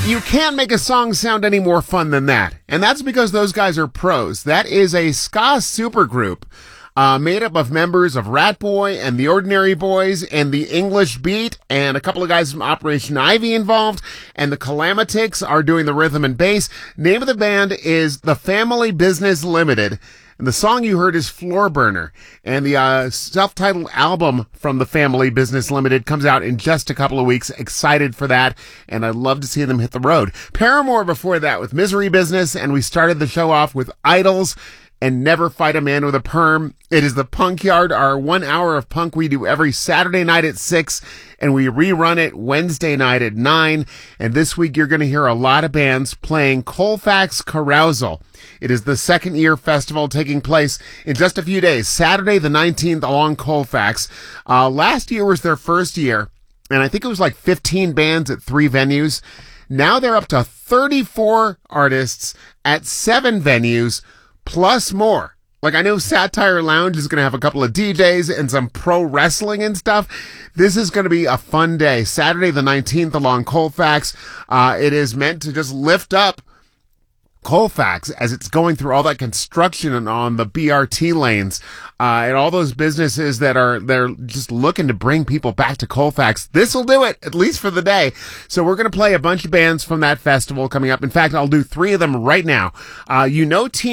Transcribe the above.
You can't make a song sound any more fun than that. And that's because those guys are pros. That is a ska supergroup made up of members of Rat Boy and the Ordinary Boys and the English Beat and a couple of guys from Operation Ivy involved. And the Calamatics are doing the rhythm and bass. Name of the band is The Family Business Limited. And the song you heard is Floor Burner. And the self-titled album from The Family Business Limited comes out in just a couple of weeks. Excited for that. And I'd love to see them hit the road. Paramore before that with Misery Business. And we started the show off with Idols and Never Fight a Man with a Perm. It is the Punk Yard, our 1 hour of punk we do every Saturday night at 6, and we rerun it Wednesday night at 9. And this week you're going to hear a lot of bands playing Colfax Carousel. It is the second year festival taking place in just a few days, Saturday the 19th along Colfax. Last year was their first year, and I think it was like 15 bands at 3 venues. Now they're up to 34 artists at 7 venues, plus more. Like, I know Satire Lounge is going to have a couple of DJs and some pro wrestling and stuff. This is going to be a fun day. Saturday the 19th along Colfax. It is meant to just lift up Colfax as it's going through all that construction on the BRT lanes, and all those businesses they're just looking to bring people back to Colfax. This will do it, at least for the day. So we're going to play a bunch of bands from that festival coming up. In fact, I'll do 3 of them right now. Team